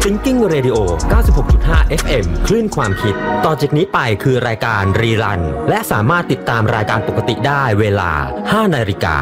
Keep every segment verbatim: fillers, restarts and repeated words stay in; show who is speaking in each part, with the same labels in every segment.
Speaker 1: Thinking Radio เก้าสิบหกจุดห้า เอฟ เอ็ม คลื่นความคิดต่อจากนี้ไปคือรายการรีรันและสามารถติดตามรายการปกติได้เวลา ห้านาฬิกา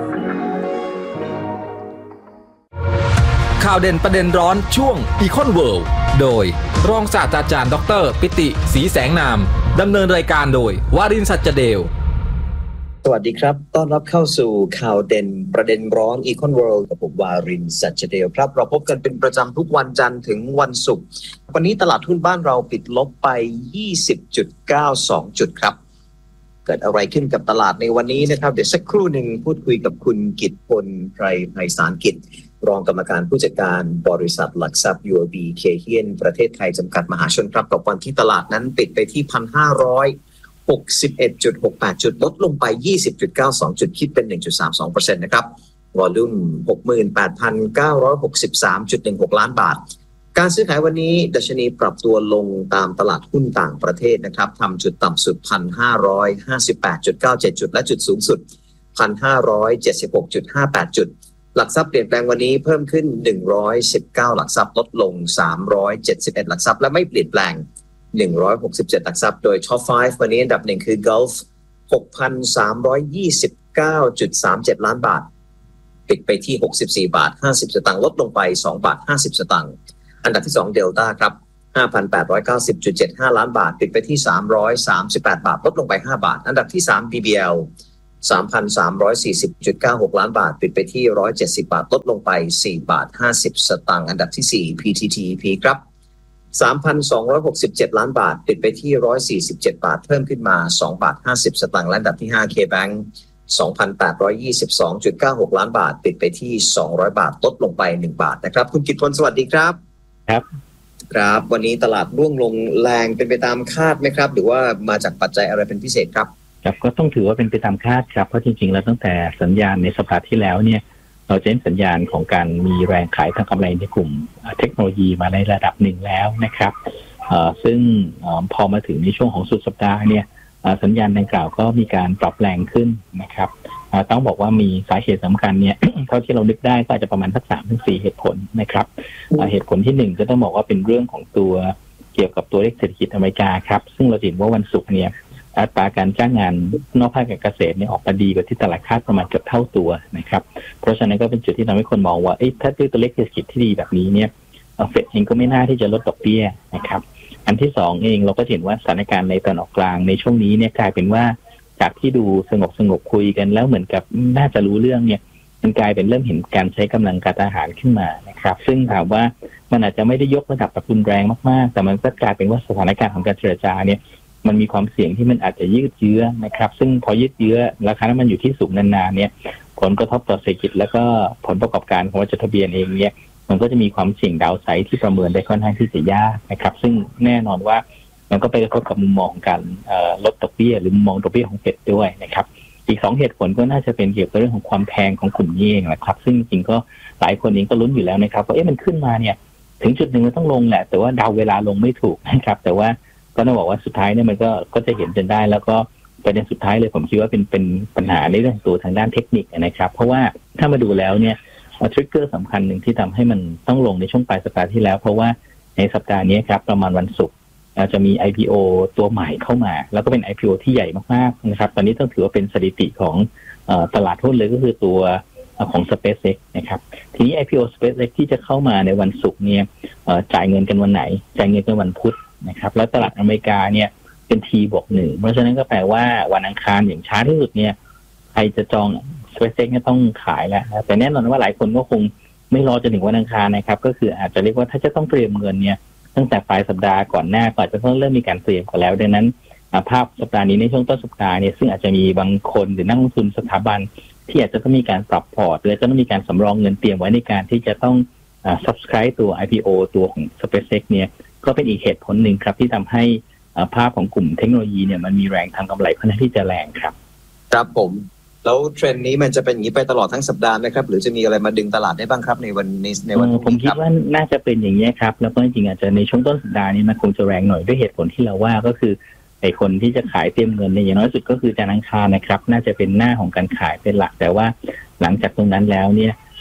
Speaker 2: ข่าวเด่นประเด็นร้อนช่วง Econ World โดยรองศาสตราจารย์ดรปิติศรีแสงนามดำเนินรายการโดยวารินทร์ สัจเดล
Speaker 3: สวัสดีครับต้อนรับเข้าสู่ข่าวเด่นประเด็นร้อน Econ World กับผมวารินทร์ สัจเดลครับเราพบกันเป็นประจำทุกวันจันทร์ถึงวันศุกร์วันนี้ตลาดหุ้นบ้านเราปิดลบไป ยี่สิบจุดเก้าสอง จุดครับเกิดอะไรขึ้นกับตลาดในวันนี้นะครับเดี๋ยวสักครู่หนึ่งพูดคุยกับคุณกิตติพลไพรไพศาลกิจรองกรรมการผู้จัดการบริษัทหลักทรัพย์ ยู โอ บี เคเฮียนประเทศไทยจำกัดมหาชนครับกับวันที่ตลาดนั้นปิดไปที่ หนึ่งพันห้าร้อยหกสิบเอ็ดจุดหกแปด จุดลดลงไป ยี่สิบจุดเก้าสอง จุดคิดเป็น หนึ่งจุดสามสองเปอร์เซ็นต์ นะครับวอลุ่ม หกหมื่นแปดพันเก้าร้อยหกสิบสามจุดหนึ่งหก ล้านบาทการซื้อขายวันนี้ดัชนีปรับตัวลงตามตลาดหุ้นต่างประเทศนะครับทำจุดต่ำสุด หนึ่งพันห้าร้อยห้าสิบแปดจุดเก้าเจ็ด จุดและจุดสูงสุด หนึ่งพันห้าร้อยเจ็ดสิบหกจุดห้าแปด จุดหลักทรัพย์เปลี่ยนแปลงวันนี้เพิ่มขึ้นหนึ่งร้อยสิบเก้าหลักทรัพย์ลดลงสามร้อยเจ็ดสิบเอ็ดหลักทรัพย์และไม่เปลี่ยนแปลงหนึ่งร้อยหกสิบเจ็ดหลักทรัพย์โดย Top ห้า วันนี้อันดับหนึ่งคือ Gulf หกพันสามร้อยยี่สิบเก้าจุดสามเจ็ด ล้านบาทปิดไปที่หกสิบสี่บาทห้าสิบสตางค์ลดลงไปสองบาทห้าสิบสตางค์อันดับที่สอง Delta ครับ ห้าพันแปดร้อยเก้าสิบจุดเจ็ดห้า ล้านบาทปิดไปที่สามร้อยสามสิบแปดบาทลดลงไปห้าบาทอันดับที่สาม บี บี แอลสามพันสามร้อยสี่สิบจุดเก้าหก ล้านบาทปิดไปที่หนึ่งร้อยเจ็ดสิบบาทลดลงไปสี่บาทห้าสิบสตางค์อันดับที่สี่ พี ที ที อี พี ครับ สามพันสองร้อยหกสิบเจ็ด ล้านบาทปิดไปที่หนึ่งร้อยสี่สิบเจ็ดบาทเพิ่มขึ้นมาสองบาทห้าสิบสตางค์และอันดับที่ห้า K-Bank สองพันแปดร้อยยี่สิบสองจุดเก้าหก ล้านบาทปิดไปที่สองร้อยบาทลดลงไปหนึ่งบาทนะครับคุณกิตติพลสวัสดีครับ
Speaker 4: ครับ
Speaker 3: ครับวันนี้ตลาดร่วงลงแรงเป็นไปตามคาดไหมครับหรือว่ามาจากปัจจัยอะไรเป็นพิเศษครับ
Speaker 4: ครับก็ต้องถือว่าเป็นไปตามคาดครับเพราะจริงๆแล้วตั้งแต่สัญญาณในสัปดาห์ที่แล้วเนี่ยเราจะเห็นสัญญาณของการมีแรงขายทางกำไรในกลุ่มเทคโนโลยีมาในระดับหนึ่งแล้วนะครับซึ่งพอมาถึงในช่วงของสุดสัปดาห์เนี่ยสัญญาณดังกล่าวก็มีการปรับแรงขึ้นนะครับต้องบอกว่ามีสาเหตุสำคัญเนี่ย เท่าที่เรานึกได้ก็อาจจะประมาณสักสามถึงสี่เหตุผลนะครับเหตุผลที่หนึ่งก็ต้องบอกว่าเป็นเรื่องของตัวเกี่ยวกับตัวเลขเศรษฐกิจอเมริกาครับซึ่งเราเห็นว่าวันศุกร์เนี่ยอัตราการจ้างงานนอกภาคการเกษตรเนี่ยออกมาดีกว่าที่ตลาดคาดประมาณเกือบเท่าตัวนะครับเพราะฉะนั้นก็เป็นจุดที่ทำให้คนมองว่าเอ๊ะถ้าด้วยตัวเลขเศรษฐกิจที่ดีแบบนี้เนี่ยเฟดเองก็ไม่น่าที่จะลดดอกเบี้ยนะครับอันที่สองเองเราก็เห็นว่าสถานการณ์ในตะวันออกกลางในช่วงนี้เนี่ยกลายเป็นว่าจากที่ดูสงบสงบคุยกันแล้วเหมือนกับน่าจะรู้เรื่องเนี่ยมันกลายเป็นเริ่มเห็นการใช้กำลังการทหารขึ้นมานะครับซึ่งถามว่ามันอาจจะไม่ได้ยกระดับแบบรุนแรงมากๆแต่มันก็กลายเป็นว่าสถานการณ์ของการเจรจาเนี่ยมันมีความเสี่ยงที่มันอาจจะยืดเยื้อนะครับซึ่งพอยืดเยื้อราคาน้ำมันอยู่ที่สูงนานๆเนี่ยผลกระทบต่อเศรษฐกิจแล้วก็ผลประกอบการของจดทะเบียนเองเนี่ยมันก็จะมีความเสี่ยงดาวไซด์ที่ประเมินได้ค่อนข้างที่จะยากนะครับซึ่งแน่นอนว่ามันก็ไปกระทบกับมุมมองการลดดอกเบี้ยหรือมุมมองดอกเบี้ยของเฟดด้วยนะครับอีกสองเหตุผลก็น่าจะเป็นเกี่ยวกับเรื่องของความแพงของกลุ่มนี้เองนะครับซึ่งจริงๆก็หลายคนเองก็ลุ้นอยู่แล้วนะครับว่าเอ๊ะมันขึ้นมาเนี่ยถึงจุดหนึ่งมันต้องลงแหละแต่ว่าเดาเวลาลงไม่ถูกนะครับแต่ว่าก็ต้องบอกว่าสุดท้ายเนี่ยมันก็ก็จะเห็นจนได้แล้วก็ประเด็นสุดท้ายเลยผมคิดว่าเป็นเป็นปัญหาในเรื่องตัวทางด้านเทคนิคนะครับเพราะว่าถ้ามาดูแล้วเนี่ยทริกเกอร์สำคัญหนึ่งที่ทำให้มันต้องลงในช่วงปลายสัปดาห์ที่แล้วเพราะว่าในสัปดาห์นี้ครับประมาณวันศุกร์จะมี ไอ พี โอ ตัวใหม่เข้ามาแล้วก็เป็น ไอ พี โอ ที่ใหญ่มากๆนะครับตอนนี้ต้องถือว่าเป็นสถิติของตลาดหุ้นเลยก็คือตัวของ SpaceX นะครับทีนี้ ไอ พี โอ SpaceX ที่จะเข้ามาในวันศุกร์เนี่ยจ่ายเงินกันวันไหนจ่ายเงินกันวันพุธนะครับแล้วตลาดอเมริกาเนี่ยเป็น T บวกหนึ่งเพราะฉะนั้นก็แปลว่าวันอังคารอย่างช้าที่สุดเนี่ยใครจะจอง SpaceX เนี่ยต้องขายแล้วแต่แน่นอนว่าหลายคนก็คงไม่รอจนถึงวันอังคารนะครับก็คืออาจจะเรียกว่าถ้าจะต้องเตรียมเงินเนี่ยตั้งแต่ปลายสัปดาห์ก่อนหน้าก็อาจจะต้องเริ่มมีการเตรียมกันแล้วดังนั้นภาพสัปดาห์นี้ในช่วงต้นสัปดาห์เนี่ยซึ่งอาจจะมีบางคนหรือนักลงทุนสถาบันที่อาจจะต้องมีการปรับพอร์ตหรือจะต้องมีการสำรองเงินเตรียมไว้ในการที่จะต้อง subscribe ตัว ไอ พี โอ ตัวของ SpaceX เนี่ยก็เป็นอีกเหตุผลหนึ่งครับที่ทำให้ภาพของกลุ่มเทคโนโลยีเนี่ยมันมีแรงทางกำไรค่อนข้างที่จะแรงครับ
Speaker 3: ครับผมแล้วเทรนด์นี้มันจะเป็นอย่างนี้ไปตลอดทั้งสัปดาห์ไหมครับหรือจะมีอะไรมาดึงตลาดได้บ้างครับในวันนี้ในวันนี้
Speaker 4: ผมคิดว่าน่าจะเป็นอย่างนี้ครับแล้วก็จริงๆอาจจะในช่วงต้นสัปดาห์นี้มันคงจะแรงหน่อยด้วยเหตุผลที่เราว่าก็คือไอ้คนที่จะขายเตรียมเงินในอย่างน้อยสุดก็คือจันทร์อังคารนะครับน่าจะเป็นหน้าของการขายเป็นหลักแต่ว่าหลังจากตรงนั้นแล้วเนี่ย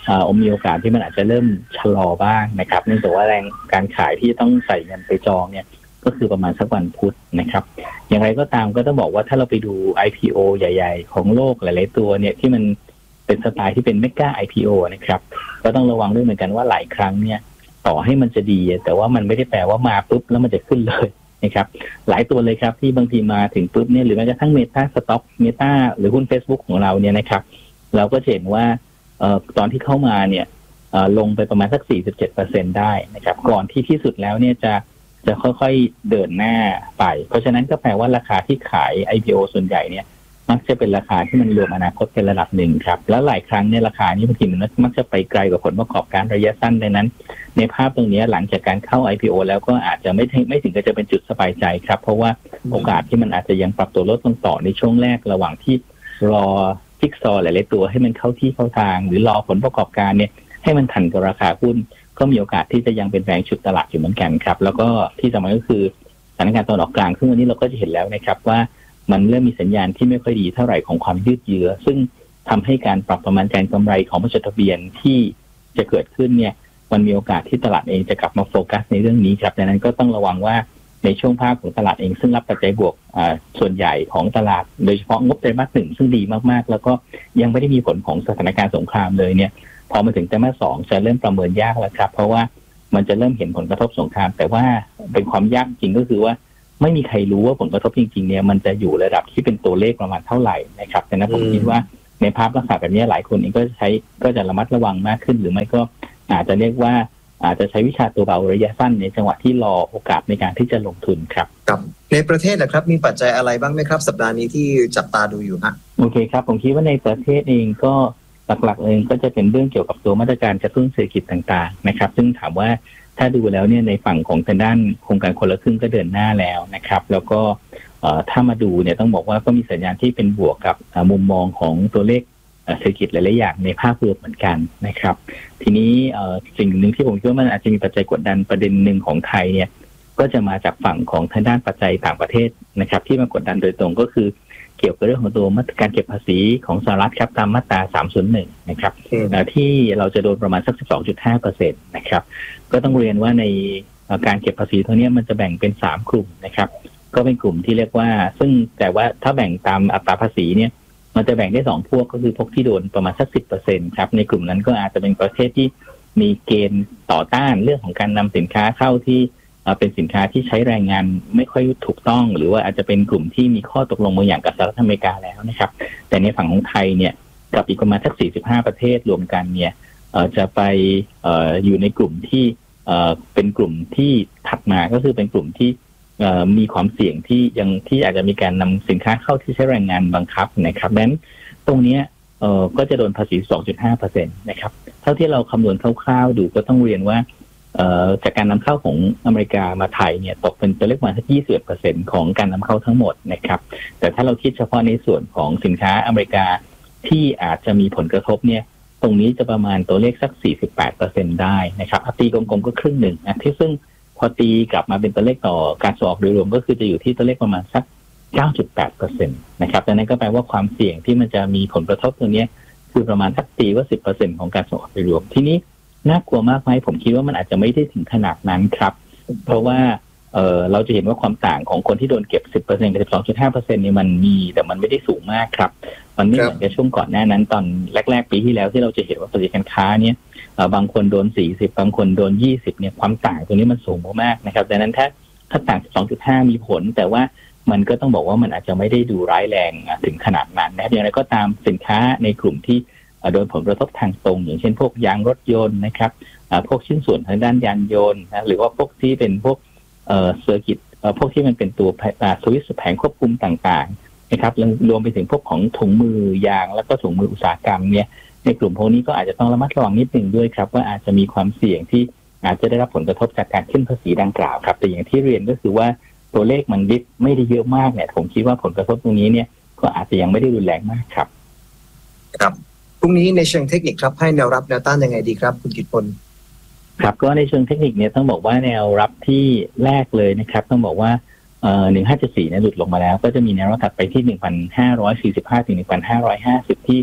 Speaker 4: เอ่อมีโอกาสที่มันอาจจะเริ่มชะลอบ้างนะครับเนื่องจากว่าแรงการขายที่ต้องใส่เงินไปจองเนี่ยก็คือประมาณสักวันพุธนะครับอย่างไรก็ตามก็ต้องบอกว่าถ้าเราไปดู ไอ พี โอ ใหญ่ๆของโลกหลายๆตัวเนี่ยที่มันเป็นสไตล์ที่เป็นเมกะ ไอ พี โอ นะครับก็ต้องระวังด้วยเหมือนกันว่าหลายครั้งเนี่ยต่อให้มันจะดีแต่ว่ามันไม่ได้แปลว่ามาปุ๊บแล้วมันจะขึ้นเลยนะครับหลายตัวเลยครับที่บางทีมาถึงปุ๊บเนี่ยหรือแม้กระทั่ง Meta Stock Meta หรือหุ้น Facebook ของเราเนี่ยนะครับเราก็เห็นว่าเอ่อตอนที่เข้ามาเนี่ยเอ่อลงไปประมาณสัก สี่สิบเจ็ดเปอร์เซ็นต์ ได้นะครับก่อนที่ที่สุดแล้วเนี่ยจะจะค่อยๆเดินหน้าไปเพราะฉะนั้นก็แปลว่าราคาที่ขาย ไอ พี โอ ส่วนใหญ่เนี่ยมักจะเป็นราคาที่มันรวมอนาคตเป็นระดับหนึ่งครับแล้วหลายครั้งเนี่ยราคานี้บางทีมันมักจะไปไกลกว่าผลประกอบการระยะสั้นดังนั้นในภาพตรงนี้หลังจากการเข้า ไอ พี โอ แล้วก็อาจจะไม่ไม่ถึงกับจะเป็นจุดสบายใจครับเพราะว่าโอกาสที่มันอาจจะยังปรับตัวลดลงต่อในช่วงแรกระหว่างที่รอจิ๊กซอว์หลายๆตัวให้มันเข้าที่เข้าทางหรือรอผลประกอบการเนี่ยให้มันทันกับราคาหุ้นก็มีโอกาสที่จะยังเป็นแรงฉุดตลาดอยู่เหมือนกันครับแล้วก็ที่สำคัญก็คือสถานการณ์ตอนออกกลางซึ่งวันนี้เราก็จะเห็นแล้วนะครับว่ามันเริ่มมีสัญญาณที่ไม่ค่อยดีเท่าไหร่ของความยืดเยื้อซึ่งทำให้การปรับประมาณการกำไรของผู้จดทะเบียนที่จะเกิดขึ้นเนี่ยมันมีโอกาสที่ตลาดเองจะกลับมาโฟกัสในเรื่องนี้ครับดังนั้นก็ต้องระวังว่าในช่วงภาคของตลาดเองซึ่งรับปัจจัยบวกส่วนใหญ่ของตลาดโดยเฉพาะงบไตรมาสหนึ่งซึ่งดีมากๆแล้วก็ยังไม่ได้มีผลของสถานการณ์สงครามเลยเนี่ยพอมาถึงไตรมาสสองจะเริ่มประเมินยากแล้วครับเพราะว่ามันจะเริ่มเห็นผลกระทบสงครามแต่ว่าเป็นความยากจริงก็คือว่าไม่มีใครรู้ว่าผลกระทบจริงๆเนี่ยมันจะอยู่ระดับที่เป็นตัวเลขประมาณเท่าไหร่นะครับแต่นั้นผมคิดว่าในภาพลักษณะแบบนี้หลายคนเองก็ใช้ก็จะระมัดระวังมากขึ้นหรือไม่ก็อาจจะเรียกว่าอาจจะใช้วิชาตัวเบาระยะสั้นในจังหวะที่รอโอกาสในการที่จะลงทุนครับ
Speaker 3: ครับในประเทศนะครับมีปัจจัยอะไรบ้างไหมครับสัปดาห์นี้ที่จับตาดูอยู่ฮะ
Speaker 4: โอเคครับผมคิดว่าในประเทศเองก็หลักๆเองก็จะเป็นเรื่องเกี่ยวกับตัวมาตรการกระตุ้นเศรษฐกิจต่างๆนะครับซึ่งถามว่าถ้าดูแล้วเนี่ยในฝั่งของทางด้านโครงการคนละครึ่งก็เดินหน้าแล้วนะครับแล้วก็ถ้ามาดูเนี่ยต้องบอกว่าก็มีสัญญาณที่เป็นบวกกับมุมมองของตัวเลขเศรษฐกิจหลายๆอย่างในภาพรวมเหมือนกันนะครับทีนี้สิ่งหนึ่งที่ผมคิดว่ามันอาจจะมีปัจจัยกดดันประเด็นหนึ่งของไทยเนี่ยก็จะมาจากฝั่งของทางด้านปัจจัยต่างประเทศนะครับที่มากดดันโดยตรงก็คือเกี่ยวกับเรื่องของตัวมาตรการเก็บภาษีของสหรัฐครับตามมาตราสามศูนย์หนึ่งนะครับที่เราจะโดนประมาณสัก สิบสองจุดห้าเปอร์เซ็นต์ นะครับก็ต้องเรียนว่าในการเก็บภาษีตัวนี้มันจะแบ่งเป็นสามกลุ่มนะครับก็เป็นกลุ่มที่เรียกว่าซึ่งแต่ว่าถ้าแบ่งตามอัตราภาษีเนี่ยมันจะแบ่งได้สองพวกก็คือพวกที่โดนประมาณสัก สิบเปอร์เซ็นต์ ครับในกลุ่มนั้นก็อาจจะเป็นประเทศที่มีเกณฑ์ต่อต้านเรื่องของการนำสินค้าเข้าที่เป็นสินค้าที่ใช้แรงงานไม่ค่อยถูกต้องหรือว่าอาจจะเป็นกลุ่มที่มีข้อตกลงบางอย่างกับสหรัฐอเมริกาแล้วนะครับแต่ในฝั่งของไทยเนี่ยกับอีกประมาณสักสี่สิบห้าประเทศรวมกันเนี่ยจะไป อ, อยู่ในกลุ่มที่เป็นกลุ่มที่ถัดมาก็คือเป็นกลุ่มที่มีความเสี่ยงที่ยังที่อาจจะมีการนำสินค้าเข้าที่ใช้แรงงานบังคับนะครับดังนั้นตรงนี้ก็จะโดนภาษี สองจุดห้าเปอร์เซ็นต์ นะครับเท่าที่เราคำนวณคร่าวๆดูก็ต้องเรียนว่าจากการนำเข้าของอเมริกามาไทยเนี่ยตกเป็นตัวเลขประมาณสัก ยี่สิบเปอร์เซ็นต์ ของการนำเข้าทั้งหมดนะครับแต่ถ้าเราคิดเฉพาะในส่วนของสินค้าอเมริกาที่อาจจะมีผลกระทบเนี่ยตรงนี้จะประมาณตัวเลขสัก สี่สิบแปดเปอร์เซ็นต์ ได้นะครับตีกลมๆก็ครึ่งหนึ่งนะที่ซึ่งพอตีกลับมาเป็นตัวเลขต่อการส่งออกโดยรวมก็คือจะอยู่ที่ตัวเลขประมาณสัก เก้าจุดแปดเปอร์เซ็นต์ นะครับดังนั้นก็แปลว่าความเสี่ยงที่มันจะมีผลกระทบตรงนี้คือประมาณสักตีว่า สิบเปอร์เซ็นต์ ของการส่งออกโดยรวมทีนี้น่ากลัวมากไหมผมคิดว่ามันอาจจะไม่ได้ถึงขนาดนั้นครับเพราะว่าเออเราจะเห็นว่าความต่างของคนที่โดนเก็บ สิบเปอร์เซ็นต์ กับ สิบสองจุดห้าเปอร์เซ็นต์ นี่มันมีแต่มันไม่ได้สูงมากครับมันไม่เหมือนกับช่วงก่อนหน้านั้นตอนแรกๆปีที่แล้วที่เราจะเห็นว่าภาษีการค้าเนี่ยบางคนโดนสี่สิบบางคนโดนยี่สิบเนี่ยความต่างตรงนี้มันสูงมากนะครับดังนั้นถ้าถ้าต่าง สิบสองจุดห้า มีผลแต่ว่ามันก็ต้องบอกว่ามันอาจจะไม่ได้ดูร้ายแรงถึงขนาดนั้นนะครับอย่างไรก็ตามสินค้าในกลุ่มที่โดนผลกระทบทางตรงอย่างเช่นพวกยางรถยนต์นะครับพวกชิ้นส่วนทางด้านยานยนต์นะหรือว่าพวกที่เป็นพวกเอ่อเซอร์กิตพวกที่มันเป็นตัวสวิตช์แผงควบคุมต่างๆนะครับรวมไปถึงพวกของถุงมือยางแล้วก็ถุงมืออุตสาหกรรมเนี่ยในกลุ่มพวกนี้ก็อาจจะต้องระมัดระวังนิดนึงด้วยครับว่าอาจจะมีความเสี่ยงที่อาจจะได้รับผลกระทบจากการขึ้นภาษีดังกล่าวครับแต่อย่างที่เรียนก็คือว่าตัวเลขมันดิฟไม่ได้เยอะมากเนี่ยผมคิดว่าผลกระทบตรงนี้เนี่ยก็อาจจะยังไม่ได้รุนแรงมากครับ
Speaker 3: ครับพรุ่งนี้ในเชิงเทคนิคครับให้แนวรับแนวต้านยังไงดีครับคุณกิตพล
Speaker 4: ครับก็ในเชิงเทคนิคเนี่ยต้องบอกว่าแนวรับที่แรกเลยนะครับต้องบอกว่าเอ่อหนึ่งพันห้าร้อยเจ็ดสิบสี่เนี่ยหลุดลงมาแล้วก็จะมีแนวรับถัดไปที่ หนึ่งพันห้าร้อยสี่สิบห้า ถึง หนึ่งพันห้าร้อยห้าสิบ ที่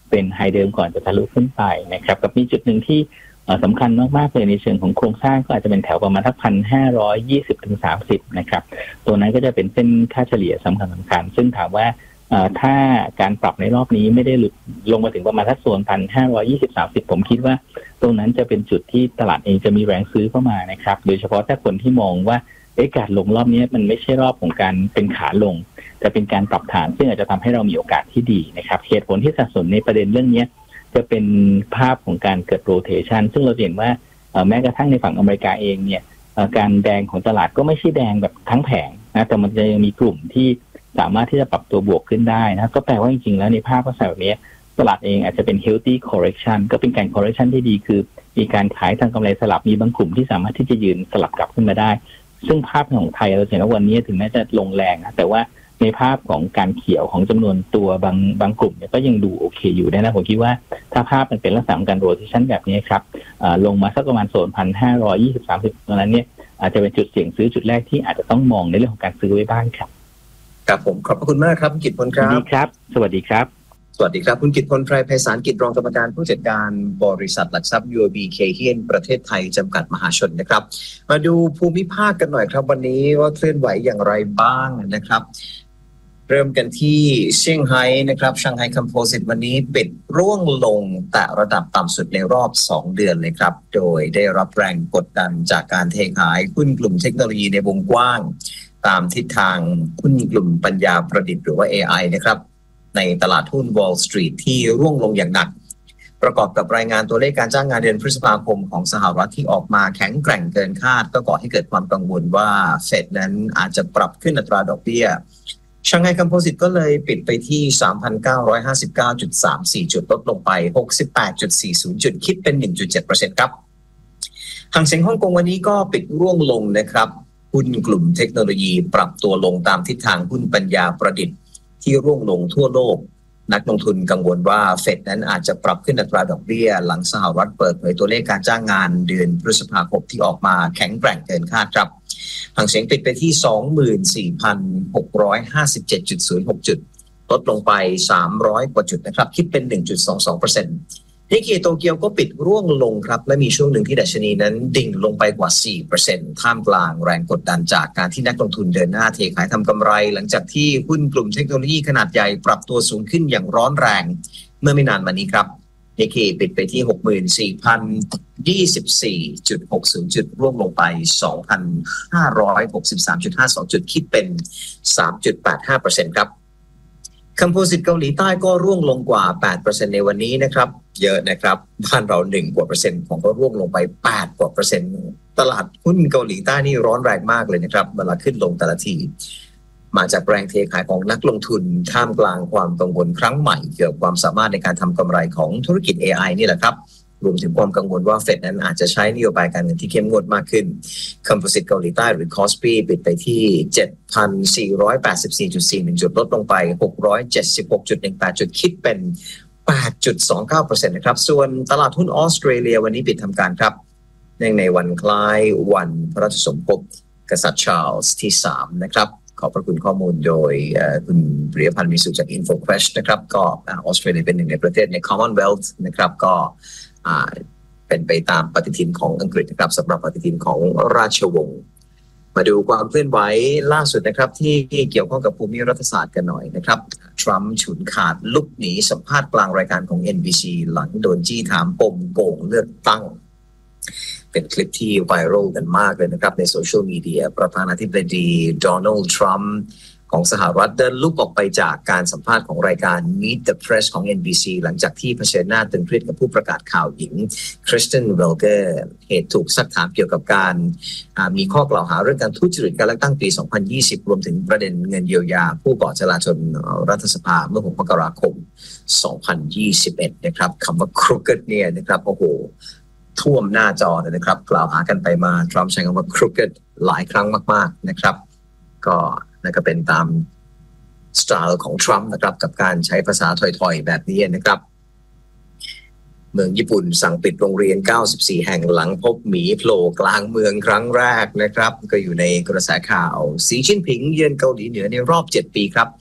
Speaker 4: เป็นไฮเดิมก่อนจะทะลุขึ้นไปนะครับกับมีจุดหนึ่งที่สำคัญมากๆเลยในเชิงของโครงสร้างก็อาจจะเป็นแถวประมาณสักพันห้าร้อยยี่สิบถึงสามสิบนะครับตัวนั้นก็จะเป็นเส้นค่าเฉลี่ยสำคัญสำคัญซึ่งถามว่าถ้าการปรับในรอบนี้ไม่ได้หลุดลงมาถึงประมาณสักโซนพันห้าร้อยยี่สิบสามสิบผมคิดว่าตรงนั้นจะเป็นจุดที่ตลาดเองจะมีแรงซื้อเข้ามานะครับโดยเฉพาะถ้าคนที่มองว่าเอ๊ะการลงรอบนี้มันไม่ใช่รอบของการเป็นขาลงแต่เป็นการปรับฐานซึ่งอาจจะทำให้เรามีโอกาสที่ดีนะครับเหตุผลที่สนับสนุนในประเด็นเรื่องนี้จะเป็นภาพของการเกิดโรเทชันซึ่งเราเห็นว่าแม้กระทั่งในฝั่งอเมริกาเองเนี่ยการแดงของตลาดก็ไม่ใช่แดงแบบทั้งแผงนะแต่มันจะยังมีกลุ่มที่สามารถที่จะปรับตัวบวกขึ้นได้นะก็แปลว่าจริงๆแล้วในภาพภาษาแบบนี้ตลาดเองอาจจะเป็น healthy correction ก็เป็นการ correction ที่ดีคือมีการขายทางกำไรสลับมีบางกลุ่มที่สามารถที่จะยืนสลับกลับขึ้นมาได้ซึ่งภาพของไทยเราเห็นว่าวันนี้ถึงแม้จะลงแรงนะแต่ว่าในภาพของการเขียวของจำนวนตัวบางบางกลุ่มเนี่ยก็ยังดูโอเคอยู่ได้นะผมคิดว่าถ้าภาพมันเป็นลักษณะของการ rotation แบบนี้ครับลงมาสักประมาณโซนพันห้าร้อยยี่สิบสามสิบตรงนั้นเนี่ยอาจจะเป็นจุดเสี่ยงซื้อจุดแรกที่อาจจะต้องมองในเรื่องของการซื้อไว้บ้างครับ
Speaker 3: ครับผมขอบคุณมากครับคุณกิตพลครับ
Speaker 4: สวัสดีครับสวัสดีครับ
Speaker 3: สวัสดีครับคุณกิตพลไพรไพศาลกิจรองกรรมการผู้จัดการบริษัทหลักทรัพย์ ยู โอ บี เคเฮียนประเทศไทยจำกัดมหาชนนะครับมาดูภูมิภาคกันหน่อยครับวันนี้ว่าเคลื่อนไหวอย่างไรบ้างนะครับเริ่มกันที่เซี่ยงไฮ้นะครับช่างไฮ้คอมโพสิตวันนี้ปิดร่วงลงแต่ระดับต่ำสุดในรอบสองเดือนเลยครับโดยได้รับแรงกดดันจากการเทขายหุ้นกลุ่มเทคโนโลยีในวงกว้างตามทิศทางหุ้นกลุ่มปัญญาประดิษฐ์หรือว่า เอ ไอ นะครับในตลาดหุ้น Wall Street ที่ร่วงลงอย่างหนักประกอบกับรายงานตัวเลขการจ้างงานเดือนพฤษภาคมของสหรัฐที่ออกมาแข็งแกร่งเกินคาดก็ก่อให้เกิดความกังวลว่าเฟดนั้นอาจจะปรับขึ้นอัตราดอกเบี้ยช่างไฮ้คอมโพสิตก็เลยปิดไปที่ สามพันเก้าร้อยห้าสิบเก้าจุดสามสี่ จุดลดลงไป หกสิบแปดจุดสี่ศูนย์ จุดคิดเป็น หนึ่งจุดเจ็ดเปอร์เซ็นต์ ครับหางเส็งฮ่องกงวันนี้ก็ปิดร่วงลงนะครับหุ้นกลุ่มเทคโนโลยีปรับตัวลงตามทิศทางหุ้นปัญญาประดิษฐ์ที่ร่วงลงทั่วโลกนักลงทุนกังวลว่าเฟดนั้นอาจจะปรับขึ้นอัตราดอกเบี้ยหลังสหรัฐเปิดเผยตัวเลขการจ้างงานเดือนพฤษภาคมที่ออกมาแข็งแกร่งเกินคาดครับหางเส็งปิดไปที่ สองหมื่นสี่พันหกร้อยห้าสิบเจ็ดจุดศูนย์หก จุดลดลงไปสามร้อยกว่าจุดนะครับคิดเป็น หนึ่งจุดสองสองเปอร์เซ็นต์นิกเกอิโตเกียวก็ปิดร่วงลงครับและมีช่วงหนึ่งที่ดัชนีนั้นดิ่งลงไปกว่า สี่เปอร์เซ็นต์ ท่ามกลางแรงกดดันจากการที่นักลงทุนเดินหน้าเทขายทำกำไรหลังจากที่หุ้นกลุ่มเทคโนโลยีขนาดใหญ่ปรับตัวสูงขึ้นอย่างร้อนแรงเมื่อไม่นานมานี้ครับนิกเกอิปิดไปที่ หกหมื่นสี่พันยี่สิบสี่จุดหกศูนย์ จุดร่วงลงไป สองพันห้าร้อยหกสิบสามจุดห้าสอง จุดคิดเป็น สามจุดแปดห้าเปอร์เซ็นต์ ครับคอมโพสิตเกาหลีใต้ก็ร่วงลงกว่า แปดเปอร์เซ็นต์ ในวันนี้นะครับเยอะนะครับบ้านเราหนึ่งกว่าเปอร์เซ็นต์ของก็ร่วงลงไปแปดกว่าเปอร์เซ็นต์ตลาดหุ้นเกาหลีใต้นี่ร้อนแรงมากเลยนะครับเวลาขึ้นลงแต่ละทีมาจากแรงเทขายของนักลงทุนท่ามกลางความกังวลครั้งใหม่เกี่ยวกับความสามารถในการทำกำไรของธุรกิจ เอ ไอ นี่แหละครับรวมถึงความกังวลว่าเฟดนั้นอาจจะใช้นโยบายการเงินที่เข้มงวดมากขึ้นคอมโพสิตเกาหลีใต้หรือ Kospi ปิดไปที่ เจ็ดพันสี่ร้อยแปดสิบสี่จุดสี่หนึ่ง จุดลดลงไป หกร้อยเจ็ดสิบหกจุดหนึ่งแปด จุดคิดเป็น แปดจุดสองเก้าเปอร์เซ็นต์ นะครับส่วนตลาดหุ้นออสเตรเลียวันนี้ปิดทำการครับเนื่องในวันคล้ายวันพระราชสมภพกษัตริย์ชาร์ลส์ที่สามนะครับขอบพระคุณข้อมูลโดยคุณปริยพันธ์มีสุขจาก InfoQuest นะครับก็ออสเตรเลียเป็นหนึ่งในประเทศใน Commonwealth นะครับก็เป็นไปตามปฏิทินของอังกฤษนะครับสำหรับปฏิทินของราชวงศ์มาดูความเคลื่อนไหวล่าสุดนะครับที่เกี่ยวข้องกับภูมิรัฐศาสตร์กันหน่อยนะครับทรัมป์ฉุนขาดลุกหนีสัมภาษณ์กลางรายการของ เอ็น บี ซี หลังโดนจี้ถามปมโกงเลือกตั้งเป็นคลิปที่ไวรัลกันมากเลยนะครับในโซเชียลมีเดียประธานาธิบดีโดนัลด์ทรัมป์ของสหรัฐเดินลุกออกไปจากการสัมภาษณ์ของรายการ Meet the Press ของ เอ็น บี ซี หลังจากที่เผชิญหน้าตึงเครียดกับผู้ประกาศข่าวหญิงคริสเตนเวลเกอร์เหตุถูกซักถามเกี่ยวกับการมีข้อกล่าวหาเรื่องการทุจริตการเลือกตั้งปีสองพันยี่สิบรวมถึงประเด็นเงินเยียวยาผู้ก่อจลาจลรัฐสภาเมื่อหกมกราคมสองพันยี่สิบเอ็ดนะครับคำว่า crooked เนี่ยนะครับโอ้โหท่วมหน้าจอเลยนะครับกล่าวหากันไปมาทรัมป์ใช้คำว่า crooked หลายครั้งมากๆนะครับก็นั่นก็เป็นตามสไตล์ของทรัมป์นะครับกับการใช้ภาษาถอยๆแบบนี้นะครับเมืองญี่ปุ่นสั่งปิดโรงเรียนเก้าสิบสี่แห่งหลังพบหมีโผล่กลางเมืองครั้งแรกนะครับก็อยู่ในกระแสข่าวสีจิ้นผิงเยือนเกาหลีเหนือในรอบเจ็ดปีครับ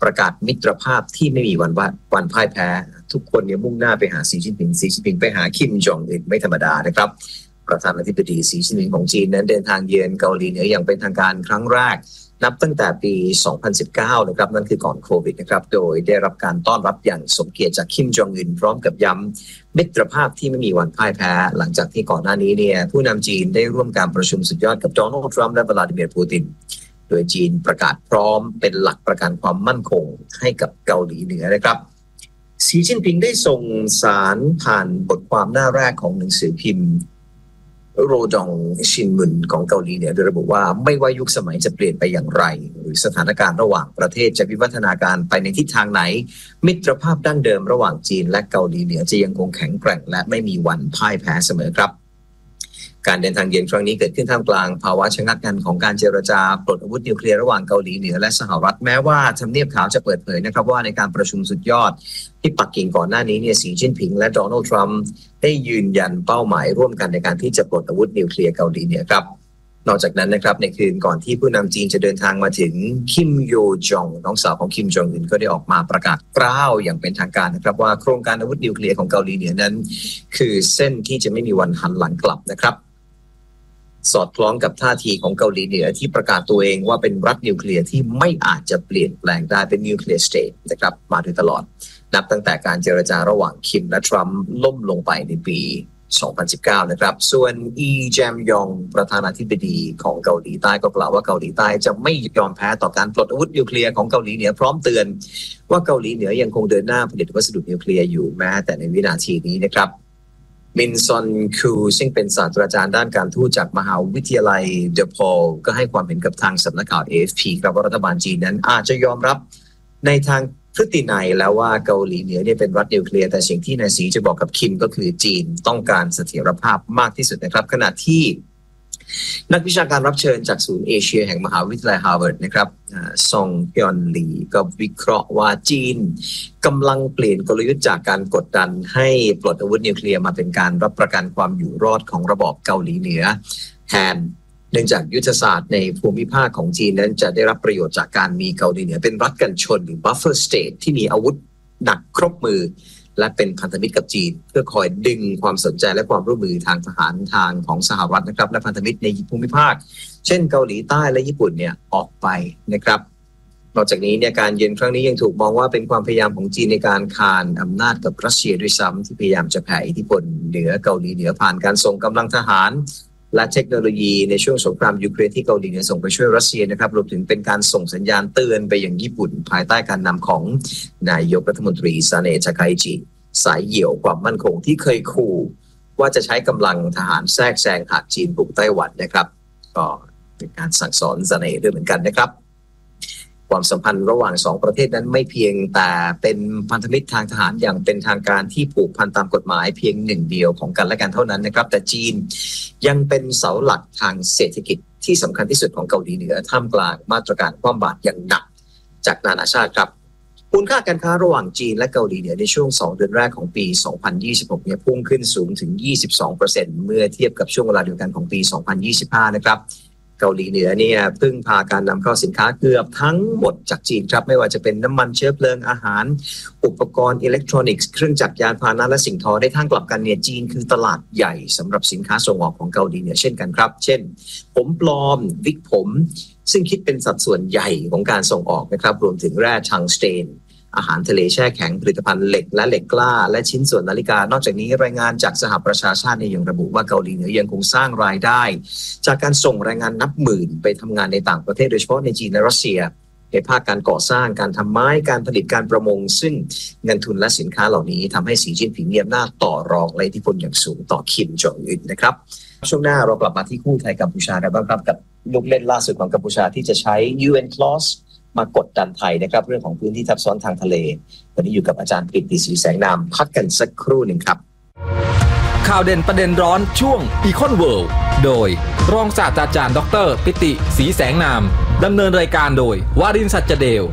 Speaker 3: ประกาศมิตรภาพที่ไม่มีวันวันพ่ายแพ้ทุกคนเนี่ยมุ่งหน้าไปหาสีจิ้นผิงสีจิ้นผิงไปหาคิมจองอึนไม่ธรรมดานะครับประธานาธิบดีสีจิ้นผิงของจีนนั้นเดินทางเยือนเกาหลีเหนืออย่างเป็นทางการครั้งแรกนับตั้งแต่ปี สองพันสิบเก้า นะครับนั่นคือก่อนโควิดนะครับโดยได้รับการต้อนรับอย่างสมเกียรติจากคิมจองอึนพร้อมกับย้ำมิตรภาพที่ไม่มีวันพ่ายแพ้หลังจากที่ก่อนหน้านี้เนี่ยผู้นำจีนได้ร่วมการประชุมสุดยอดกับโดนัลด์ทรัมป์และวลาดิเมียร์ปูตินโดยจีนประกาศพร้อมเป็นหลักประกันความมั่นคงให้กับเกาหลีเหนือนะครับสีจิ้นผิงได้ส่งสารผ่านบทความหน้าแรกของหนังสือพิมพ์โรดองชินมุนของเกาหลีเหนือโดยระบุว่าไม่ว่ายุคสมัยจะเปลี่ยนไปอย่างไรหรือสถานการณ์ระหว่างประเทศจะวิวัฒนาการไปในทิศทางไหนมิตรภาพดั้งเดิมระหว่างจีนและเกาหลีเหนือจะยังคงแข็งแกร่งและไม่มีวันพ่ายแพ้เสมอครับการเดินทางเยือนครั้งนี้เกิดขึ้นท่ามกลางภาวะชะงักงันของการเจรจาปลดอาวุธนิวเคลียร์ระหว่างเกาหลีเหนือและสหรัฐแม้ว่าทำเนียบขาวจะเปิดเผยนะครับว่าในการประชุมสุดยอดที่ปักกิ่งก่อนหน้านี้เนี่ยสีจิ้นผิงและโดนัลด์ทรัมป์ได้ยืนยันเป้าหมายร่วมกันในการที่จะปลดอาวุธนิวเคลียร์เกาหลีเหนือครับนอกจากนั้นนะครับในคืนก่อนที่ผู้นำจีนจะเดินทางมาถึงคิมโยจองน้องสาวของคิมจองอึนก็ได้ออกมาประกาศกล้าวอย่างเป็นทางการนะครับว่าโครงการอาวุธนิวเคลียร์ของเกาหลีเหนือนั้นคือเส้นที่จะไม่มีวันหันหลังกลับนะครับสอดคล้องกับท่าทีของเกาหลีเหนือที่ประกาศตัวเองว่าเป็นรัฐนิวเคลียร์ที่ไม่อาจจะเปลี่ยนแปลงได้เป็นนิวเคลียร์สเตทนะครับมาโดยตลอดนับตั้งแต่การเจรจาระหว่างคิมและทรัมป์ล่มลงไปในปี สองพันสิบเก้า นะครับส่วนอีแจมยองประธานาธิบดีของเกาหลีใต้ก็กล่าวว่าเกาหลีใต้จะไม่ยอมแพ้ต่อการปลดอาวุธนิวเคลียร์ของเกาหลีเหนือพร้อมเตือนว่าเกาหลีเหนือยังคงเดินหน้าผลิตวัสดุนิวเคลียร์อยู่แม้แต่ในวินาทีนี้นะครับมินซอนคูซึ่งเป็นศาสตราจารย์ด้านการทูตจากมหาวิทยาลัยเดอพอลก็ให้ความเห็นกับทางสำนักข่าว เอ เอฟ พี ครับว่ารัฐบาลจีนนั้นอาจจะยอมรับในทางพฤตินัยแล้วว่าเกาหลีเหนือเนี่ยเป็นรัฐนิวเคลียร์แต่สิ่งที่นายสีจะบอกกับคิมก็คือจีนต้องการเสถียรภาพมากที่สุดนะครับขณะที่นักวิชาการรับเชิญจากศูนย์เอเชียแห่งมหาวิทยาลัยฮาร์วาร์ดนะครับซองฮยอนลีก็วิเคราะห์ว่าจีนกำลังเปลี่ยนกลยุทธ์จากการกดดันให้ปลดอาวุธนิวเคลียร์มาเป็นการรับประกันความอยู่รอดของระบอบเกาหลีเหนือแทนเนื่องจากยุทธศาสตร์ในภูมิภาคของจีนนั้นจะได้รับประโยชน์จากการมีเกาหลีเหนือเป็นรัฐกันชนหรือ buffer state ที่มีอาวุธหนักครบมือและเป็นพันธมิตรกับจีนเพื่อคอยดึงความสนใจและความร่วมมือทางทหารทางของสหรัฐนะครับและพันธมิตรในภูมิภาคเช่นเกาหลีใต้และญี่ปุ่นเนี่ยออกไปนะครับนอกจากนี้เนี่ยการเยือนครั้งนี้ยังถูกมองว่าเป็นความพยายามของจีนในการคานอำนาจกับรัสเซียด้วยซ้ำที่พยายามจะแผ่อิทธิพลเหนือเกาหลีเหนือผ่านการส่งกำลังทหารและเทคโนโลยีในช่วงสงครามยูเครนที่เกาหลีเหนือส่งไปช่วยรัสเซียนะครับรวมถึงเป็นการส่งสัญญาณเตือนไปยังญี่ปุ่นภายใต้การนำของนายกรัฐมนตรีซาเนะทาคาอิจิสายเหี่ยวความมั่นคงที่เคยขู่ว่าจะใช้กำลังทหารแทรกแซงหากจีนบุกไต้หวันนะครับก็เป็นการสั่งสอนซาเนะด้วยเหมือนกันนะครับความสัมพันธ์ระหว่างสองประเทศนั้นไม่เพียงแต่เป็นพันธมิตรทางทหารอย่างเป็นทางการที่ผูกพันตามกฎหมายเพียงหนึ่งเดียวของกันและกันเท่านั้นนะครับแต่จีนยังเป็นเสาหลักทางเศรษฐกิจที่สำคัญที่สุดของเกาหลีเหนือท่ามกลางมาตรการคว่ำบาตรอย่างหนักจากนานาชาติครับมูลค่าการค้าระหว่างจีนและเกาหลีเหนือในช่วงสองเดือนแรกของปี สองพันยี่สิบหก เนี่ยพุ่งขึ้นสูงถึง ยี่สิบสองเปอร์เซ็นต์ เมื่อเทียบกับช่วงเวลาเดียวกันของปี สองพันยี่สิบห้า นะครับเกาหลีเหนือเนี่ยพึ่งพาการนำเข้าสินค้าเกือบทั้งหมดจากจีนครับไม่ว่าจะเป็นน้ำมันเชื้อเพลิงอาหารอุปกรณ์อิเล็กทรอนิกส์เครื่องจักรยานพาหนะและสิ่งทอได้ทางกลับกันเนี่ยจีนคือตลาดใหญ่สำหรับสินค้าส่งออกของเกาหลีเหนือเช่นกันครับเช่นผมปลอมวิกผมซึ่งคิดเป็นสัดส่วนใหญ่ของการส่งออกนะครับรวมถึงแร่ทังสเตนอาหารทะเลแช่แข็งผลิตภัณฑ์เหล็กและเหล็กกล้าและชิ้นส่วนนาฬิกานอกจากนี้รายงานจากสหประชาชาติยังระบุว่าเกาหลีเหนือยังคงสร้างรายได้จากการส่งแรงงานนับหมื่นไปทำงานในต่างประเทศโดยเฉพาะในจีนและรัสเซียในภาคการก่อสร้างการทำไม้การผลิตการประมงซึ่งเงินทุนและสินค้าเหล่านี้ทำให้สีจิ้นผิงมีอำนาจต่อรองและอิทธิพลอย่างสูงต่อคิมจองอึนนะครับช่วงหน้าเรากลับมาที่คู่ไทยกัมพูชากันบ้างครับกับลูกเล่นล่าสุดของกัมพูชาที่จะใช้ ยู เอ็น Clauseมากดดันไทยนะครับเรื่องของพื้นที่ทับซ้อนทางทะเลวันนี้อยู่กับอาจารย์ปิติศรีแสงนามพักกันสักครู่หนึ่งครับ
Speaker 2: ข่าวเด่นประเด็นร้อนช่วง Econ World โดยรองศาสตราจารย์ดรปิติศรีแสงนามดำเนินรายการโดยวารินทร์สัจเดล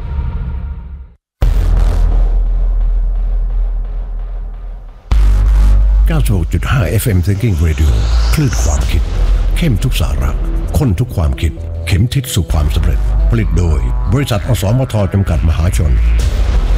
Speaker 5: เก้าสิบหกจุดห้า เอฟ เอ็ม Thinking Radio คลื่นความคิดเข้มทุกสาระข้นทุกความคิดเข็มทิศสู่ความสำเร็จผลิตโดยบริษัทอสมทจำกัดมหาชน